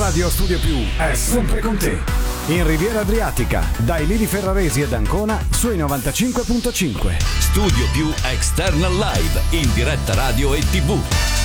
Radio Studio Più è sempre con te. In Riviera Adriatica, dai Lili Ferraresi ed Ancona sui 95.5. Studio Più External Live, in diretta radio e TV.